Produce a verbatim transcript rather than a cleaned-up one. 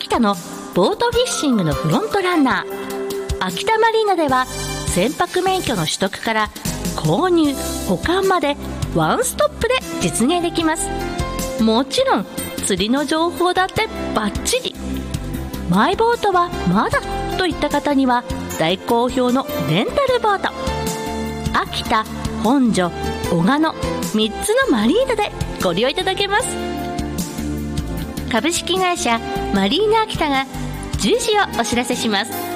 秋田のボートフィッシングのフロントランナー、秋田マリーナでは船舶免許の取得から購入保管までワンストップで実現できます。もちろん釣りの情報だってバッチリ。マイボートはまだといった方には大好評のレンタルボート。秋田、本所、小鹿野みっつのマリーナでご利用いただけます。株式会社マリーナ秋田がじゅうじをお知らせします。